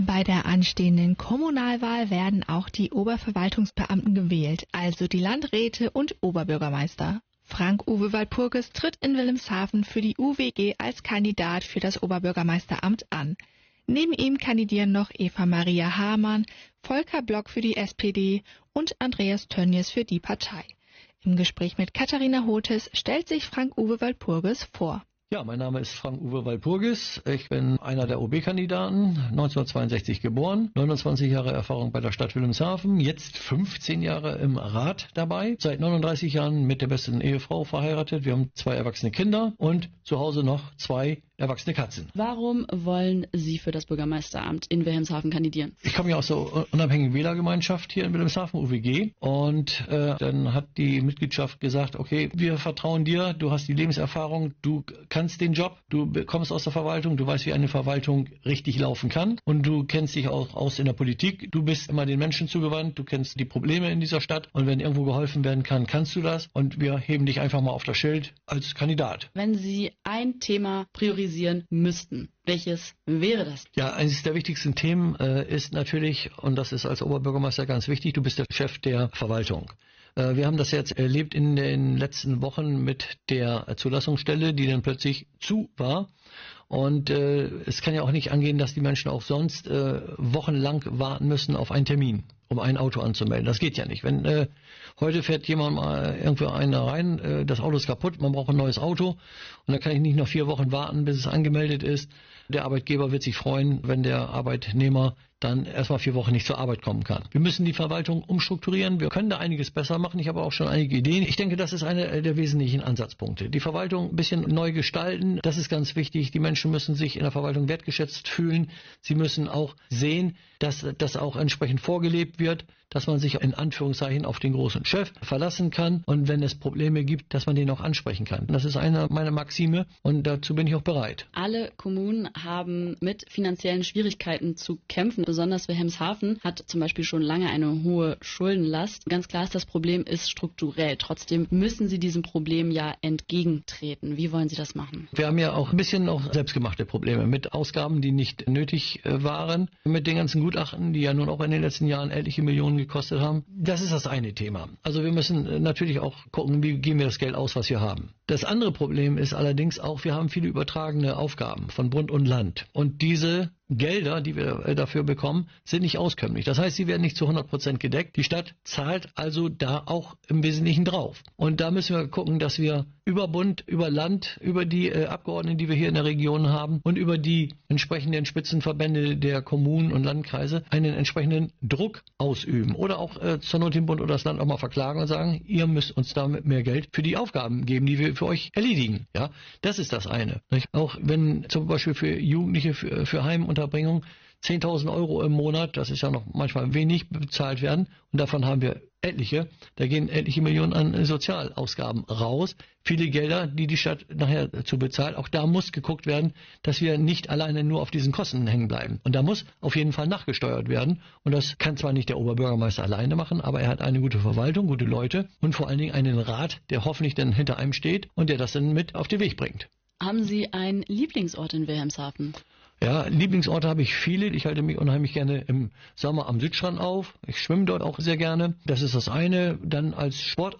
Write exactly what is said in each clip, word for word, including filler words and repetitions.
Bei der anstehenden Kommunalwahl werden auch die Oberverwaltungsbeamten gewählt, also die Landräte und Oberbürgermeister. Frank-Uwe Walpurgis tritt in Wilhelmshaven für die U W G als Kandidat für das Oberbürgermeisteramt an. Neben ihm kandidieren noch Eva-Maria Hamann, Volker Block für die S P D und Andreas Tönnies für die Partei. Im Gespräch mit Katharina Hothes stellt sich Frank-Uwe Walpurgis vor. Ja, mein Name ist Frank-Uwe Walpurgis. Ich bin einer der O B-Kandidaten, neunzehnhundertzweiundsechzig geboren, neunundzwanzig Jahre Erfahrung bei der Stadt Wilhelmshaven, jetzt fünfzehn Jahre im Rat dabei, seit neununddreißig Jahren mit der besten Ehefrau verheiratet. Wir haben zwei erwachsene Kinder und zu Hause noch zwei erwachsene Katzen. Warum wollen Sie für das Bürgermeisteramt in Wilhelmshaven kandidieren? Ich komme ja aus der unabhängigen Wählergemeinschaft hier in Wilhelmshaven, U W G. Und äh, dann hat die Mitgliedschaft gesagt, okay, wir vertrauen dir, du hast die Lebenserfahrung, du kannst den Job, du kommst aus der Verwaltung, du weißt, wie eine Verwaltung richtig laufen kann und du kennst dich auch aus in der Politik. Du bist immer den Menschen zugewandt, du kennst die Probleme in dieser Stadt und wenn irgendwo geholfen werden kann, kannst du das. Und wir heben dich einfach mal auf das Schild als Kandidat. Wenn Sie ein Thema priorisieren müssten, welches wäre das? Ja, eines der wichtigsten Themen äh, ist natürlich, und das ist als Oberbürgermeister ganz wichtig, du bist der Chef der Verwaltung. Äh, wir haben das jetzt erlebt in den letzten Wochen mit der Zulassungsstelle, die dann plötzlich zu war. Und äh, es kann ja auch nicht angehen, dass die Menschen auch sonst äh, wochenlang warten müssen auf einen Termin, um ein Auto anzumelden. Das geht ja nicht. Wenn äh, heute fährt jemand mal irgendwo einer rein, äh, das Auto ist kaputt, man braucht ein neues Auto und dann kann ich nicht noch vier Wochen warten, bis es angemeldet ist. Der Arbeitgeber wird sich freuen, wenn der Arbeitnehmer dann erstmal vier Wochen nicht zur Arbeit kommen kann. Wir müssen die Verwaltung umstrukturieren. Wir können da einiges besser machen. Ich habe auch schon einige Ideen. Ich denke, das ist einer der wesentlichen Ansatzpunkte. Die Verwaltung ein bisschen neu gestalten, das ist ganz wichtig. Die Menschen müssen sich in der Verwaltung wertgeschätzt fühlen. Sie müssen auch sehen, dass das auch entsprechend vorgelebt wird, dass man sich in Anführungszeichen auf den großen Chef verlassen kann und wenn es Probleme gibt, dass man den auch ansprechen kann. Das ist eine meiner Maxime und dazu bin ich auch bereit. Alle Kommunen haben mit finanziellen Schwierigkeiten zu kämpfen. Besonders Wilhelmshaven hat zum Beispiel schon lange eine hohe Schuldenlast. Ganz klar ist, das Problem ist strukturell. Trotzdem müssen Sie diesem Problem ja entgegentreten. Wie wollen Sie das machen? Wir haben ja auch ein bisschen noch selbstgemachte Probleme mit Ausgaben, die nicht nötig waren, mit den ganzen Gutachten, die ja nun auch in den letzten Jahren etliche Millionen gekostet haben. Das ist das eine Thema. Also wir müssen natürlich auch gucken, wie geben wir das Geld aus, was wir haben. Das andere Problem ist allerdings auch, wir haben viele übertragene Aufgaben von Bund und Land. Und diese Gelder, die wir dafür bekommen, sind nicht auskömmlich. Das heißt, sie werden nicht zu hundert Prozent gedeckt. Die Stadt zahlt also da auch im Wesentlichen drauf. Und da müssen wir gucken, dass wir über Bund, über Land, über die äh, Abgeordneten, die wir hier in der Region haben und über die entsprechenden Spitzenverbände der Kommunen und Landkreise einen entsprechenden Druck ausüben. Oder auch äh, zur Not den Bund oder das Land auch mal verklagen und sagen, ihr müsst uns damit mehr Geld für die Aufgaben geben, die wir für euch erledigen. Ja, das ist das eine. Nicht? Auch wenn zum Beispiel für Jugendliche, für, für Heimunterbringung zehntausend Euro im Monat, das ist ja noch manchmal wenig, bezahlt werden. Und davon haben wir etliche. Da gehen etliche Millionen an Sozialausgaben raus. Viele Gelder, die die Stadt nachher zu bezahlt. Auch da muss geguckt werden, dass wir nicht alleine nur auf diesen Kosten hängen bleiben. Und da muss auf jeden Fall nachgesteuert werden. Und das kann zwar nicht der Oberbürgermeister alleine machen, aber er hat eine gute Verwaltung, gute Leute und vor allen Dingen einen Rat, der hoffentlich dann hinter einem steht und der das dann mit auf den Weg bringt. Haben Sie einen Lieblingsort in Wilhelmshaven? Ja, Lieblingsorte habe ich viele. Ich halte mich unheimlich gerne im Sommer am Südstrand auf. Ich schwimme dort auch sehr gerne. Das ist das eine. Dann als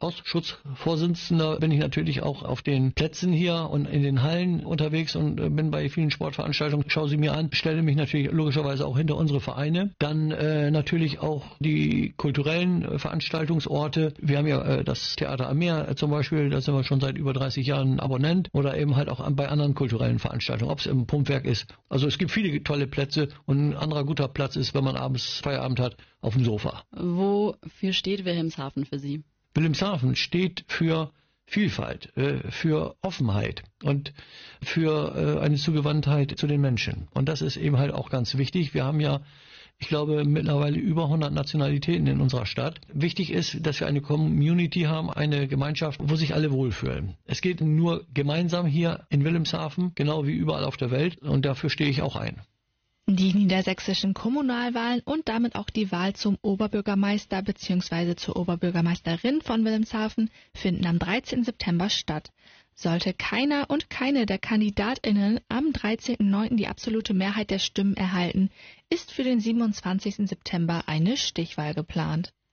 Sportausschussvorsitzender bin ich natürlich auch auf den Plätzen hier und in den Hallen unterwegs und bin bei vielen Sportveranstaltungen. Schaue sie mir an, stelle mich natürlich logischerweise auch hinter unsere Vereine. Dann äh, natürlich auch die kulturellen äh, Veranstaltungsorte. Wir haben ja äh, das Theater am Meer äh, zum Beispiel. Da sind wir schon seit über dreißig Jahren Abonnent. Oder eben halt auch an, bei anderen kulturellen Veranstaltungen, ob es im Pumpwerk ist. Also es gibt viele tolle Plätze und ein anderer guter Platz ist, wenn man abends Feierabend hat, auf dem Sofa. Wofür steht Wilhelmshaven für Sie? Wilhelmshaven steht für Vielfalt, für Offenheit und für eine Zugewandtheit zu den Menschen. Und das ist eben halt auch ganz wichtig. Wir haben ja, ich glaube, mittlerweile über hundert Nationalitäten in unserer Stadt. Wichtig ist, dass wir eine Community haben, eine Gemeinschaft, wo sich alle wohlfühlen. Es geht nur gemeinsam hier in Wilhelmshaven, genau wie überall auf der Welt. Und dafür stehe ich auch ein. Die niedersächsischen Kommunalwahlen und damit auch die Wahl zum Oberbürgermeister bzw. zur Oberbürgermeisterin von Wilhelmshaven finden am dreizehnten September statt. Sollte keiner und keine der KandidatInnen am dreizehnten neunten die absolute Mehrheit der Stimmen erhalten, ist für den siebenundzwanzigsten September eine Stichwahl geplant.